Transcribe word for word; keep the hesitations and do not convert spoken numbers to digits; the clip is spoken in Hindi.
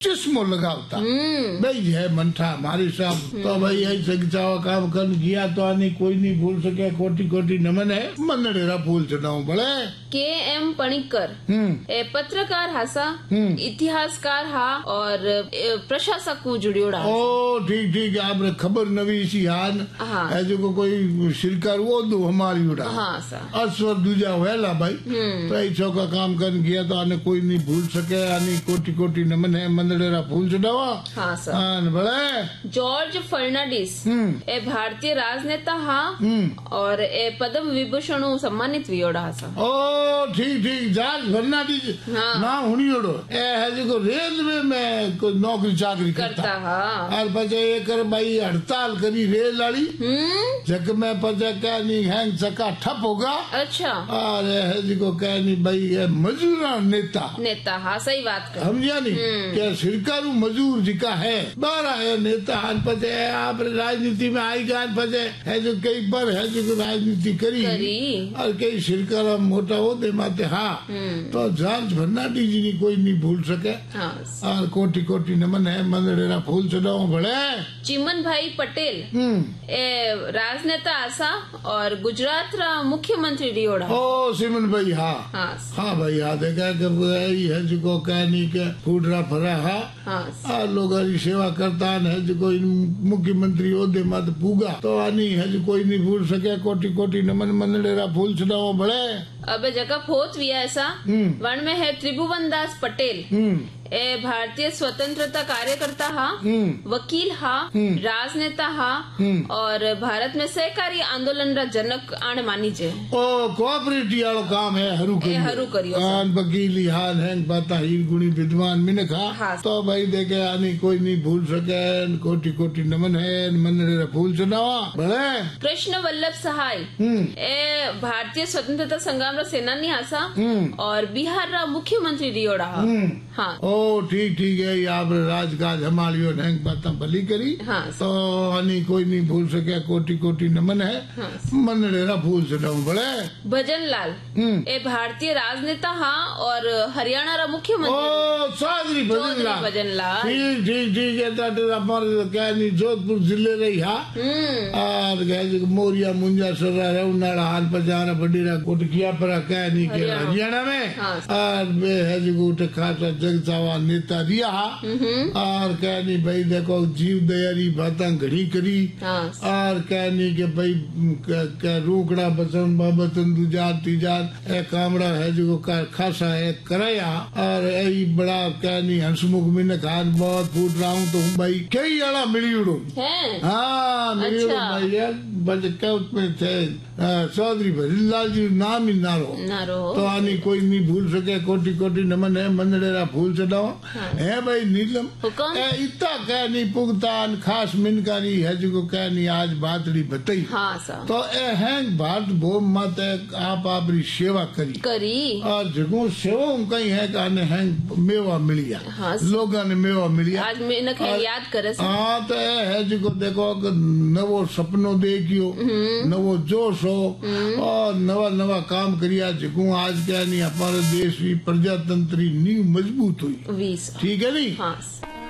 चश्मो लगावता भाई है मनठा हमारे साहब तो भाई ऐसे चावा काम कर किया तो आने कोई नहीं भूल सके कोटि कोटि नमन है मंदड़ेरा फूल चढ़ाऊ बड़े के एम पणिकर ए पत्रकार हासा इतिहासकार हा और ए, प्रशासक को जुड़ियोड़ा ओ ठीक ठीक आपने खबर नवी सी हान हाँ। है जो कोई शिरकार वो दो हमारी उड़ा हाँ सा अस्वर दूजा वेला भाई तो ऐसा का काम कर किया तो आने कोई नहीं भूल सके आने कोटि कोटि नमन है मंदड़ेरा फूल चढ़ावा हाँ सर हाँ बड़े जॉर्ज फर्नांडिस ए भारतीय राजनेता हा और ए पद्म विभूषण सम्मानित वियोड़ा हा सा ओ ठीक ठीक जॉर्ज फर्नांडिस हाँ। ना हुनी ओड़ो ए है जो रेलवे में कोई नौकरी चाकरी करता, करता हाँ और पचे एक भाई हड़ताल करी रेल वाली जग में पचे क्या नहीं हैंग सका ठप होगा अच्छा और है जो क्या नहीं भाई है मजूरा नेता नेता हाँ सही बात कर समझिया नहीं क्या सरकारू मजूर जी का है बारह है नेता हान पचे आप राजनीति में आई गान पचे है जो कई बार है जो राजनीति करी, करी। और कई सरकार मोटा हो दे माते हाँ तो जॉर्ज फर्नांडिस जी ने कोई नहीं भूल सके हाँ। और कोटि कोटि नमन है मंदड़ेरा फूल चढ़ाओ बड़े चिमन भाई पटेल ए राजनेता आसा और गुजरात रा मुख्यमंत्री रियोड़ा ओ सिमन भाई हाँ हाँ हाँ भाई हाँ देखा कि है जो क्या नहीं के फूडरा फरा हाँ हाँ लोग सेवा करता है जो कोई मुख्यमंत्री ओदे मत पूगा तो आनी है जो कोई नहीं भूल सके कोटि कोटि नमन मंदड़ेरा फूल चढ़ाओ बड़े अब जगह फोत भी ऐसा वन में है त्रिभुवन दास पटेल ए भारतीय स्वतंत्रता कार्यकर्ता हा वकील हा राजनेता हा और भारत में सहकारी आंदोलन रा जनक आने मानी जे ओ कोऑपरेटिव वालो काम है हरू करियो हरू करियो आन वकीली हान है बाता हीर गुणी विद्वान मिनखा हाँ। तो भाई देखे आनी कोई नहीं भूल सके कोटि कोटि नमन है मंदड़ेरा फूल चढ़ावा बड़े कृष्ण वल्लभ सहाय ए भारतीय स्वतंत्रता संग्राम रा सेनानी हासा और बिहार रा मुख्यमंत्री रियोड़ा हाँ ओ ठीक ठीक है यहाँ पर राजकाज हमारी बात भली करी हाँ। तो आनी कोई नहीं भूल सके कोटि कोटि नमन है हाँ। मंदड़ेरा फूल चढ़ाऊ बड़े भजन लाल ए भारतीय राजनेता हाँ और हरियाणा रा मुख्यमंत्री ओ चौधरी भजन लाल भजन लाल ठीक ठीक ठीक है हमारे क्या नहीं जोधपुर जिले रही हा और मोरिया मुंजा सरा रउनाड़ा हाल पचारा बडीरा कोटकिया पर क्या नहीं किया हरियाणा में और वे है जो खासा जग चावा नेता रिया और क्या नहीं भाई देखो जीव दयारी बातें घड़ी करी और क्या नहीं के भाई क्या रोकड़ा बचन बाबतन दूजार तीजार ए कामड़ा है जो खासा है कराया और यही बड़ा क्या नहीं हंसमुख मिन खान बहुत फूट रहा हूँ तो हूँ भाई कई आड़ा मिली उड़ो हाँ मिली उड़ो भाई यार बच क्या उसमें थे चौधरी भजनलाल जी नाम ही ना रो तो आनी कोई नहीं भूल सके कोटि कोटि नमन है मंदड़ेरा फूल चढ़ाओ है भाई नीलम इतना क्या नहीं पुगतान खास मिनकारी है जो क्या नहीं आज बातड़ी बताई हाँ तो ए है भारत भूम मत आप आपरी सेवा करी करी और जगो सेवा कहीं है कहने है मेवा मिलिया हाँ लोगों ने मेवा मिलिया आज मिनक याद करे हाँ तो है जो देखो नवो सपनों देखियो नवो जोश हो और नवा नवा काम करिया जगो आज क्या नहीं हमारे देश भी प्रजातंत्री नींव मजबूत हुई ठीक है नहीं हाँ।